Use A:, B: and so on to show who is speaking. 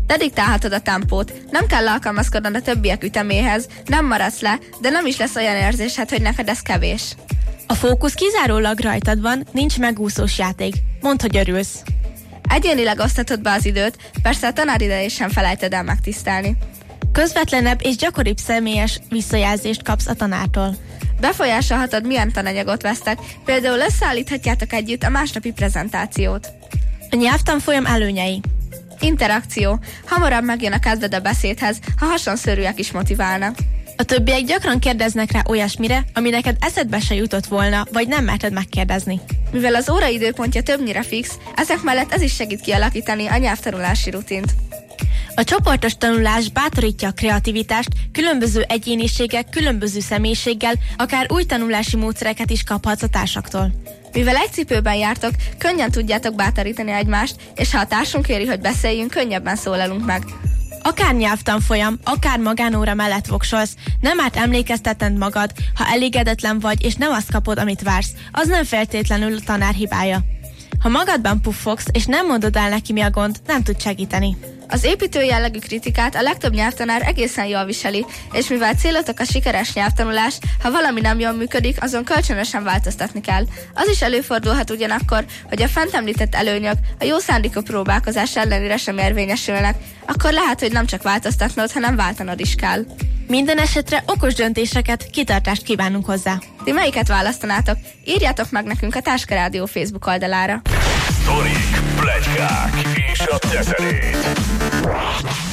A: Te diktálhatod a tempót, nem kell alkalmazkodnod a többiek üteméhez, nem maradsz le, de nem is lesz olyan érzésed, hogy neked ez kevés.
B: A fókusz kizárólag rajtad van, nincs megúszós játék. Mondd, hogy örülsz.
A: Egyénileg osztatod be az időt, persze a tanáridejét sem felejted el megtisztelni.
B: Közvetlenebb és gyakoribb személyes visszajelzést kapsz a tanártól.
A: Befolyásolhatod, milyen tananyagot vesztek, például összeállíthatjátok együtt a másnapi prezentációt.
B: A nyelvtanfolyam előnyei.
A: Interakció. Hamarabb megjön a kedved a beszédhez, ha hasonszörűek is motiválnak.
B: A többiek gyakran kérdeznek rá olyasmire, ami neked eszedbe se jutott volna, vagy nem merted megkérdezni.
A: Mivel az óra időpontja többnyire fix, ezek mellett ez is segít kialakítani a nyelvtanulási rutint.
B: A csoportos tanulás bátorítja a kreativitást, különböző egyéniségek, különböző személyiséggel, akár új tanulási módszereket is kaphatsz a társaktól.
A: Mivel egy cipőben jártok, könnyen tudjátok bátorítani egymást, és ha a társunk kéri, hogy beszéljünk, könnyebben szólalunk meg.
B: Akár nyelvtanfolyam, akár magánóra mellett voksolsz, nem árt emlékeztetned magad, ha elégedetlen vagy, és nem azt kapod, amit vársz, az nem feltétlenül a tanár hibája. Ha magadban puffogsz, és nem mondod el neki, mi a gond, nem tud segíteni.
A: Az építő jellegű kritikát a legtöbb nyelvtanár egészen jól viseli, és mivel célotok a sikeres nyelvtanulás, ha valami nem jól működik, azon kölcsönösen változtatni kell. Az is előfordulhat ugyanakkor, hogy a fent említett előnyök a jó szándékú próbálkozás ellenére sem érvényesülnek, akkor lehet, hogy nem csak változtatnod, hanem váltanod is kell.
B: Minden esetre okos döntéseket, kitartást kívánunk hozzá.
A: Ti melyiket választanátok? Írjátok meg nekünk a Táska Rádió Facebook oldalára.
C: Sztorik, pletykák és a teterét.